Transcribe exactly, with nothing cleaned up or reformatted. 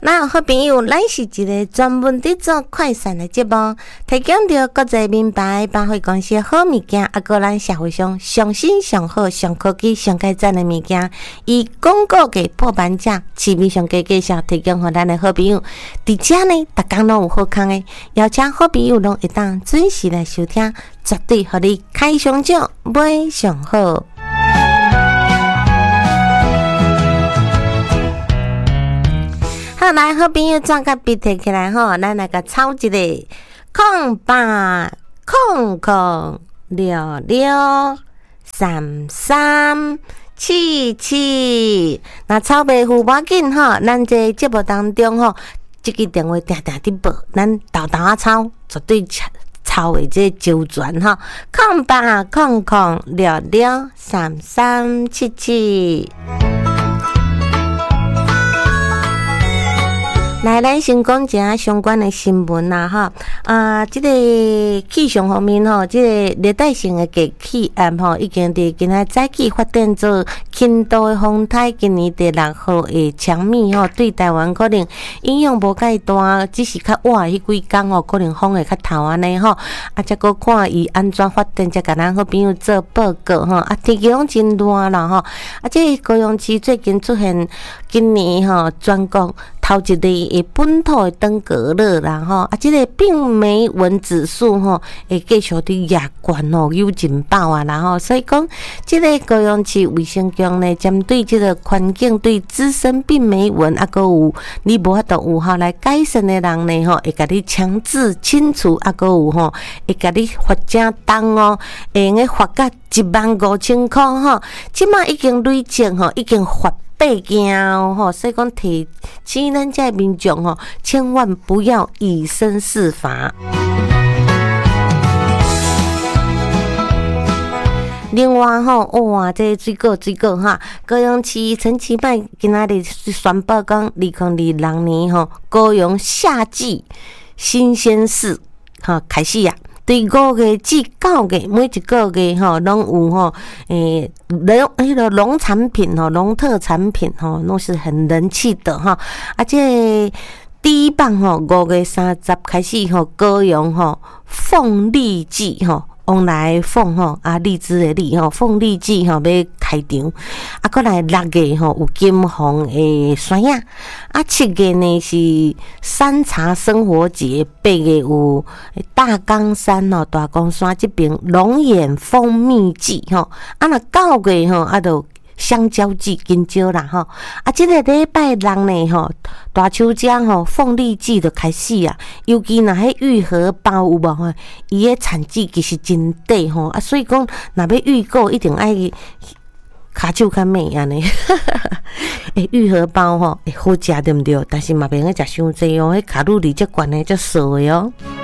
那好朋友，咱是一个专门伫做快闪的节目，提供着国际名牌百货公司好物件，啊，个咱社会上上新、上好、上科技、上改赞的物件，以广告价破半价、市面上价介绍，提供互咱的好朋友。伫遮呢，逐工拢有好康的，邀请好朋友拢会当准时来收听，绝对互你开上少，买上好。好，来，好朋友转个笔摕起来吼，咱来个抄一个空八空空六六三三七七。那抄袂赴无要紧吼，咱这节目当中吼，这个电话定定伫报，咱豆豆啊抄，绝对抄的这周全吼，空八空空六六三三七七。来，咱先讲一下相关的新闻啦，哈啊，这个气象方面吼，这个热带性的低气压吼，已经伫今仔早起发展做轻度的风台，今年第六号的强密吼，对台湾可能影响无介大，只是较晚迄几工哦，可能风会较透安尼吼，啊，再个看伊安怎发展，才甲咱好朋友做报告吼，啊，天气拢真热啦吼，啊，这高雄市最近出现今年吼全国头一例诶本土诶登革热啦吼，啊，即、这个病媒蚊指数吼会继续伫亚冠吼有真爆啊，然后所以讲，即、这个高雄市卫生局呢，针对即个环境对滋生病媒蚊啊，个有你无法度有效来改善诶人呢吼，会甲你强制清除啊，个有吼会甲你罚正重哦，会用个罚甲一万五千块吼，即马已经累积吼已经罚八件哦吼，所以讲提醒咱这民众吼，千万不要以身试法。另外吼，哇，这水果水果哈，高雄市陈其迈今仔日宣布讲，二零二六年吼，高雄夏季新鲜事哈开始啊。对五月至九月，每一个月吼，拢有吼，诶，农迄个农产品吼，农特产品吼，拢是很人气的哈。而且第一棒吼，五月三十开始吼，高雄吼凤梨季吼。往来凤吼啊，荔枝的荔吼，凤梨季吼要开场，啊，过来六月吼有金红的酸呀，啊，七月呢是山茶生活节，八月有大冈山吼大冈山这边龙眼蜂蜜季吼，啊，那九月吼啊就香蕉季金蕉啦吼，啊，这个礼拜六呢吼，大树江吼凤梨季就开始啊，尤其那迄玉荷包有无吼，伊个产季其实真低吼，啊，所以讲若要预购一定爱骹手较美安尼，诶，玉荷包吼会好食对毋对？但是嘛袂用食伤济哦，迄卡路里足悬诶，足少诶哦。